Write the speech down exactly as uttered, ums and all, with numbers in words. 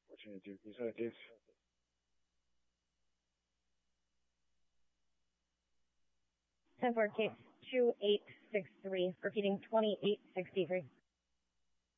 Opportunity. You said this. ten four case two eight six three, repeating twenty-eight sixty-three.